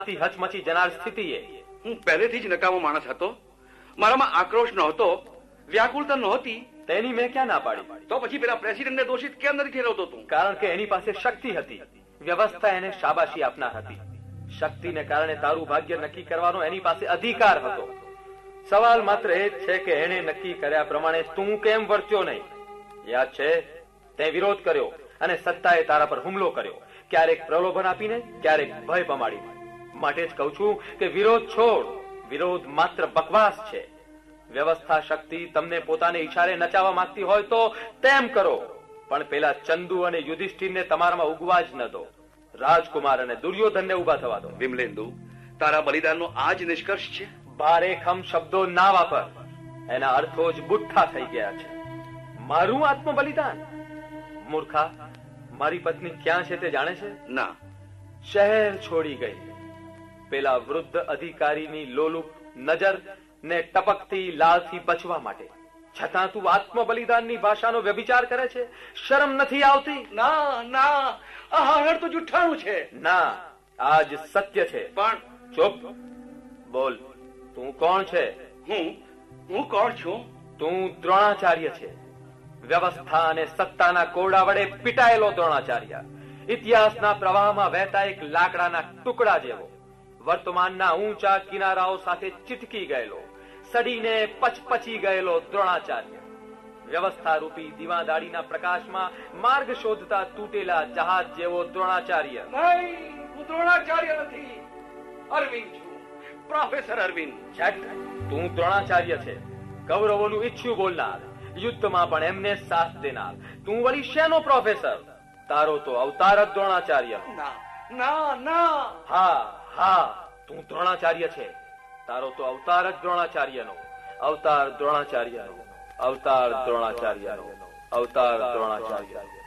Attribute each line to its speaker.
Speaker 1: હચમચી જનાર સ્થિતિએ.
Speaker 2: હું પહેલેથી જ નકામો માણસ હતો. મારામાં આક્રોશ નહોતો, વ્યાકુળતા નહોતી.
Speaker 1: તેની મેં ક્યાં ના પાડી?
Speaker 2: તો પછી પેલા પ્રેસિડેન્ટને દોષિત કેમ નથી ઠેરવતો તું?
Speaker 1: કારણ કે એની પાસે શક્તિ હતી. વ્યવસ્થા એને શાબાશી આપનાર હતી. શક્તિને કારણે તારું ભાગ્ય નક્કી કરવાનો એની પાસે અધિકાર હતો. સવાલ માત્ર એ જ છે કે એને નક્કી કર્યા પ્રમાણે તું કેમ વર્ત્યો નહીં. યાદ છે, તે વિરોધ કર્યો અને સત્તાએ તારા પર હુમલો કર્યો. ક્યારેક પ્રલોભન આપીને, ક્યારેક ભય પમાડીને. માટે જ કહું છું કે વિરોધ છોડ. વિરોધ માત્ર બકવાસ છે. વ્યવસ્થા શક્તિ તમને પોતાને ઈશારે નચાવવા માંગતી હોય તો તેમ કરો, પણ પેલા ચંદુ અને યુધિષ્ઠિરને તમારામાં ઉગવા જ ન દો. રાજકુમાર અને દુર્યોધનને ઉભા થવા દો.
Speaker 2: વિમલેન્દુ, તારા બલિદાનનો આ જ નિષ્કર્ષ છે?
Speaker 1: ભારેખમ શબ્દો ના વાપર. એના અર્થો જ બુઠ્ઠા થઈ ગયા છે. મારું આત્મ બલિદાન? મૂર્ખા, મારી પત્ની ક્યાં છે તે જાણે છે?
Speaker 2: ના.
Speaker 1: શહેર છોડી ગઈ. પેલા વૃદ્ધ અધિકારીની લોલુપ નજર ને ટપકતી લાલથી બચવા માટે. છતાં તું આત્મ બલિદાનની ભાષાનો વ્યભિચાર કરે છે. શરમ નથી આવતી?
Speaker 2: ના ના, આ હાહર તો જુઠ્ઠાણું છે.
Speaker 1: ના, આજ સત્ય છે.
Speaker 2: પણ
Speaker 1: ચૂપ. બોલ, તું કોણ છે?
Speaker 2: હું કોણ છું?
Speaker 1: તું દ્રોણાચાર્ય છે. વ્યવસ્થા અને સત્તાના કોરડા વડે પીટાયેલો દ્રોણાચાર્ય. ઇતિહાસના પ્રવાહમાં વહેતા એક લાકડાના ટુકડા જેવો. વર્તમાનના ઊંચા કિનારાઓ સાથે ચીટકી ગયેલો, સડીને પચપચી ગયેલો દ્રોણાચાર્ય. વ્યવસ્થા રૂપી દીવાદાળીના પ્રકાશમાં માર્ગ શોધતા તૂટેલા જહાજ જેવો દ્રોણાચાર્ય.
Speaker 2: નહીં, હું દ્રોણાચાર્ય નથી. અરવિંદ છું, પ્રોફેસર અરવિંદ.
Speaker 1: છઠ, તું દ્રોણાચાર્ય છે. કૌરવોનું ઈચ્છ્યું બોલનાર, યુદ્ધમાં પણ એમને સાથ દેનાર. તું વળી શેનો પ્રોફેસર? તારો તો અવતાર જ દ્રોણાચાર્ય.
Speaker 2: ના ના ના.
Speaker 1: હા હા, તું દ્રોણાચાર્ય છે. તારો તો અવતાર જ દ્રોણાચાર્યનો. અવતાર દ્રોણાચાર્યનો. અવતાર દ્રોણાચાર્યનો. અવતાર દ્રોણાચાર્યનો.